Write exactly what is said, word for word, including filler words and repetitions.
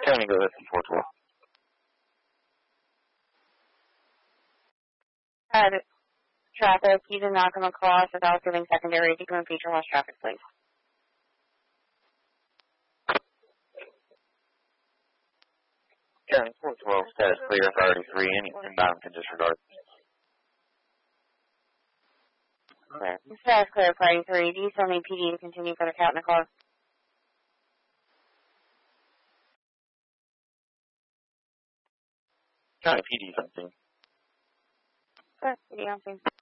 County, go ahead, four twelve. Uh, traffic, you did not come across without giving secondary. If you can feature lost traffic, please. County, four twelve, status clear, priority three, anyone inbound can disregard. Clear. Status clear, priority three. Do you still need P D to continue for the cat in the car? County P D something. Good, P D on scene.